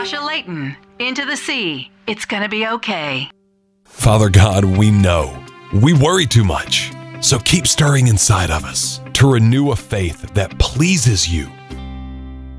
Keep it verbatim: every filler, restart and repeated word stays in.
Tasha Layton, into the sea. It's gonna be okay. Father God, we know we worry too much. So keep stirring inside of us to renew a faith that pleases you